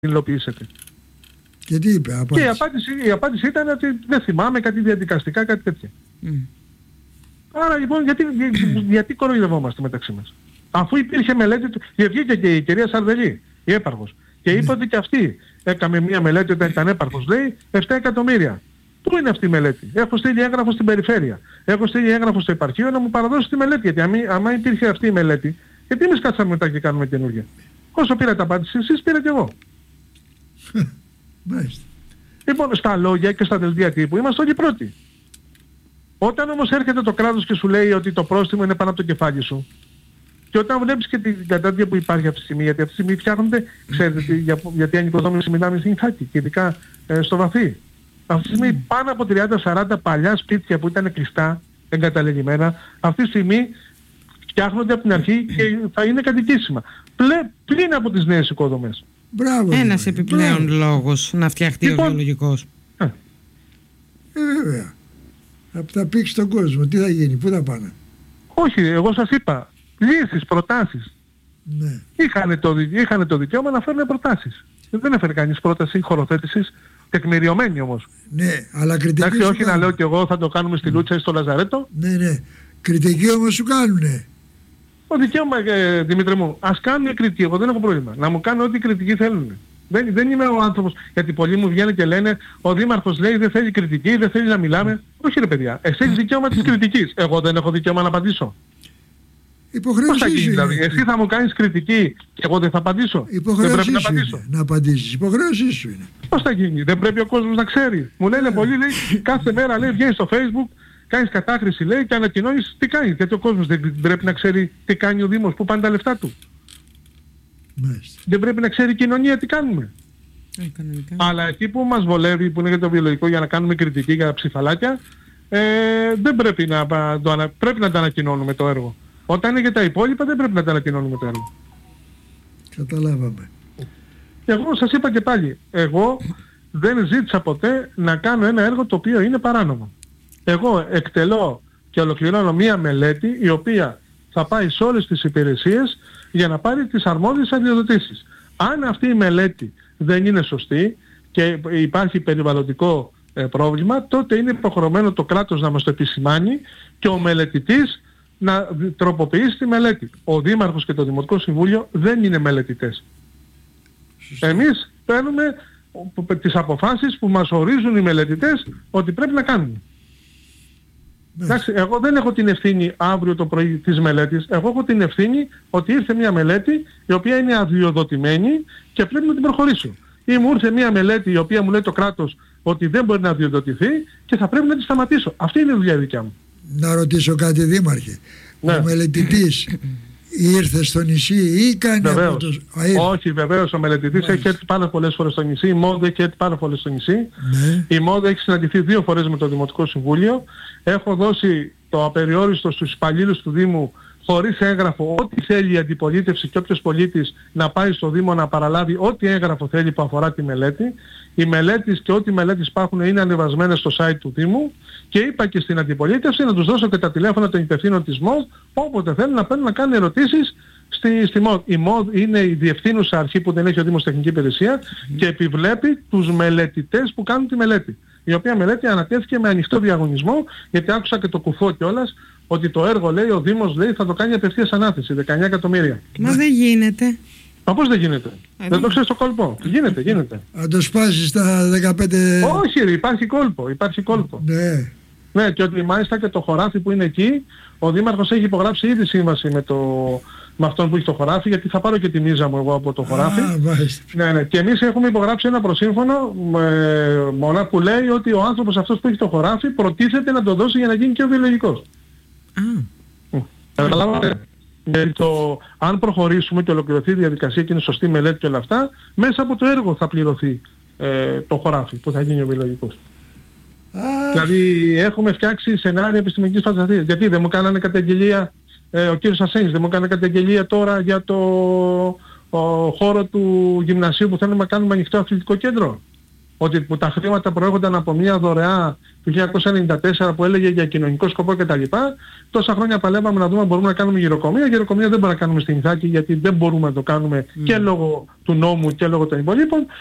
υλοποιήσετε. Και τι είπε, απάντηση? Και η απάντηση ήταν ότι δεν θυμάμαι, κάτι διαδικαστικά, κάτι τέτοια. Άρα λοιπόν γιατί κοροϊδευόμαστε μεταξύ μας? Αφού υπήρχε μελέτη, βγήκε και η κυρία Σαρδελή, η έπαρχος, και είπε ότι και αυτή έκαμε μια μελέτη όταν ήταν έπαρχος, λέει 7 εκατομμύρια. Πού είναι αυτή η μελέτη? Έχω στείλει έγγραφο στην περιφέρεια, έχω στείλει έγγραφο στο υπαρχείο να μου παραδώσει τη μελέτη, γιατί άμα υπήρχε αυτή η μελέτη, γιατί εμείς κάτσαμε μετά και κάνουμε καινούργια? Όσο πήρατε απάντηση εσείς, πήρα και εγώ. Λοιπόν, στα λόγια και στα δελτία τύπου είμαστε όλοι πρώτοι. Όταν όμως έρχεται το κράτος και σου λέει ότι το πρόστιμο είναι πάνω από το κεφάλι σου, και όταν βλέπεις και την κατάδια που υπάρχει αυτή τη στιγμή, γιατί αυτή τη στιγμή φτιάχνονται, ξέρετε γιατί η ανοικοδόμηση μιλάμε στην Ιθάκη και ειδικά στο Βαθύ. Αυτή τη στιγμή πάνω από 30-40 παλιά σπίτια που ήταν κλειστά, εγκαταλελειμμένα, αυτή τη στιγμή φτιάχνονται από την αρχή και θα είναι κατοικήσιμα. Πλην από τις νέες οικοδομές. Μπράβο, ένας επιπλέον λόγος να φτιαχτεί ο βιολογικός. Βέβαια. Από τα πήξει στον κόσμο, τι θα γίνει, πού θα πάνε? Όχι, εγώ σας είπα, λύσεις, προτάσεις. Ναι. Είχαν το δικαίωμα να φέρουν προτάσεις. Δεν έφερε κανείς πρόταση χωροθέτησης, τεκμηριωμένη όμως. Ναι, αλλά κριτική. Εντάξει, όχι να λέω κι εγώ θα το κάνουμε στη Λούτσα ή στο Λαζαρέτο. Ναι. Κριτική όμως σου κάνουνε. Το δικαίωμα, Δημήτρη μου, ας κάνουν κριτική, εγώ δεν έχω πρόβλημα. Να μου κάνουν ό,τι κριτική θέλουν. Δεν είμαι ο άνθρωπος, γιατί πολλοί μου βγαίνουν και λένε ο Δήμαρχος λέει δεν θέλει κριτική, δεν θέλει να μιλάμε. Όχι ρε παιδιά, εσύ έχεις δικαίωμα της κριτικής. Εγώ δεν έχω δικαίωμα να απαντήσω. Υποχρέωσή σου δηλαδή, εσύ θα μου κάνεις κριτική και εγώ δεν θα απαντήσω? Υποχρέωσή δεν πρέπει σου να απαντήσω? Είναι, να απαντήσεις. Υποχρέωσή σου είναι. Πώς θα γίνει? Δεν πρέπει ο κόσμος να ξέρει? Μου λένε πολλοί, λέει, κάθε μέρα λέει βγαίνεις στο Facebook, κάνεις κατάκριση λέει και ανακοινώνεις τι κάνεις. Γιατί ο κόσμος δεν πρέπει να ξέρει τι κάνει ο Δήμος, πού πάνε τα λεφτά του? Μάλιστα. Δεν πρέπει να ξέρει η κοινωνία τι κάνουμε? Αλλά εκεί που μας βολεύει, που είναι για το βιολογικό, για να κάνουμε κριτική για ψηφαλάκια, δεν πρέπει πρέπει να το ανακοινώνουμε το έργο. Όταν είναι για τα υπόλοιπα δεν πρέπει να το ανακοινώνουμε το έργο. Καταλάβαμε. Εγώ σας είπα και πάλι, εγώ δεν ζήτησα ποτέ να κάνω ένα έργο το οποίο είναι παράνομο. Εγώ εκτελώ και ολοκληρώνω μία μελέτη η οποία θα πάει σε όλες τις υπηρεσίες για να πάρει τις αρμόδιες αδειοδοτήσεις. Αν αυτή η μελέτη δεν είναι σωστή και υπάρχει περιβαλλοντικό πρόβλημα, τότε είναι υποχρεωμένο το κράτος να μας το επισημάνει και ο μελετητής να τροποποιήσει τη μελέτη. Ο Δήμαρχος και το Δημοτικό Συμβούλιο δεν είναι μελετητές. Εμείς παίρνουμε τις αποφάσεις που μας ορίζουν οι μελετητές ότι πρέπει να κάνουμε. Εντάξει, εγώ δεν έχω την ευθύνη αύριο το πρωί της μελέτης. Εγώ έχω την ευθύνη ότι ήρθε μια μελέτη η οποία είναι αδειοδοτημένη και πρέπει να την προχωρήσω. Ή μου ήρθε μια μελέτη η οποία μου λέει το κράτος ότι δεν μπορεί να αδειοδοτηθεί και θα πρέπει να τη σταματήσω. Αυτή είναι η δουλειά δικιά μου. Να ρωτήσω κάτι, Δήμαρχε. Ναι. Ο μελετητής ήρθε στο νησί ή κάνει από το... Όχι, βεβαίως ο μελετητής έχει έρθει πάρα πολλές φορές στο νησί. Η ΜΟΔ έχει έρθει πάρα πολλές στο νησί. Ναι. Η ΜΟΔ έχει συναντηθεί 2 φορές με το Δημοτικό Συμβούλιο. Έχω δώσει το απεριόριστο στους υπαλλήλους του Δήμου χωρίς έγγραφο ό,τι θέλει η αντιπολίτευση και όποιος πολίτης να πάει στο Δήμο να παραλάβει ό,τι έγγραφο θέλει που αφορά τη μελέτη. Οι μελέτες και ό,τι μελέτες υπάρχουν είναι ανεβασμένες στο site του Δήμου και είπα και στην αντιπολίτευση να τους δώσω και τα τηλέφωνα των υπευθύνων της ΜΟΔ όποτε θέλουν να παίρνουν να κάνουν ερωτήσεις στη ΜΟΔ. Η ΜΟΔ είναι η διευθύνουσα αρχή που δεν έχει ο Δήμος Τεχνική Υπηρεσία και επιβλέπει τους μελετητές που κάνουν τη μελέτη. Η οποία μελέτη ανατέθηκε με ανοιχτό διαγωνισμό, γιατί άκουσα και το κουφό κιόλας ότι το έργο λέει, ο Δήμος λέει θα το κάνει απευθείας ανάθεση, 19 εκατομμύρια. Μα δεν γίνεται. Μα πώς δεν γίνεται? Δεν το ξέρεις το κόλπο? Γίνεται. Αν το σπάσεις στα 15... Όχι ρε, υπάρχει κόλπο. Ναι. Ναι, και ότι μάλιστα και το χωράφι που είναι εκεί, ο Δήμαρχος έχει υπογράψει ήδη σύμβαση με αυτόν που έχει το χωράφι, γιατί θα πάρω και τη μίζα μου εγώ από το χωράφι. Ναι. Και εμείς έχουμε υπογράψει ένα προσύμφωνο μονά που λέει ότι ο άνθρωπος αυτός που έχει το χωράφι προτίθεται να το δώσει για να γίνει και ο βιολογικός. Γιατί αν προχωρήσουμε και ολοκληρωθεί η διαδικασία και είναι σωστή μελέτη και όλα αυτά, μέσα από το έργο θα πληρωθεί το χωράφι που θα γίνει ο βιολογικός. Δηλαδή έχουμε φτιάξει σενάρια επιστημονικής φαντασίας. Γιατί δεν μου κάνανε καταγγελία, ο κύριος Ασένης δεν μου έκανε καταγγελία τώρα για το χώρο του γυμνασίου που θέλουμε να κάνουμε ανοιχτό αθλητικό κέντρο? ότι που τα χρήματα προέρχονταν από μια δωρεά του 1994 που έλεγε για κοινωνικό σκοπό κτλ. Τόσα χρόνια παλεύαμε να δούμε αν μπορούμε να κάνουμε γυροκομεία. Γυροκομεία δεν μπορούμε να κάνουμε στην Ιθάκη γιατί δεν μπορούμε να το κάνουμε και λόγω του νόμου και λόγω των υπολείπων.